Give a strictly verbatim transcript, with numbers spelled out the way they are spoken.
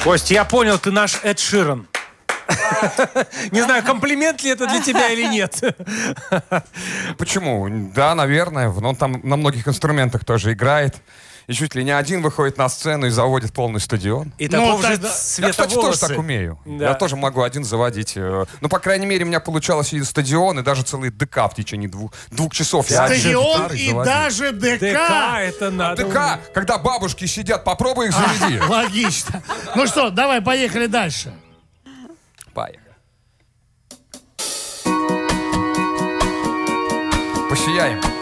Кость, я понял, ты наш Эд Ширан. Не знаю, комплимент ли это для тебя или нет. Почему? Да, наверное. Он там на многих инструментах тоже играет. И чуть ли не один выходит на сцену и заводит полный стадион. И такого же Я, цвета кстати, волосы. тоже так умею. Да. Я тоже могу один заводить. Ну, по крайней мере, у меня получалось и стадион, и даже целый ДК в течение двух, двух часов. Я Стадион и заводил. даже ДК. ДК это надо. ДК, когда бабушки сидят, попробуй их заведи. А, логично. Ну что, давай, поехали дальше. Поехали. Посияем.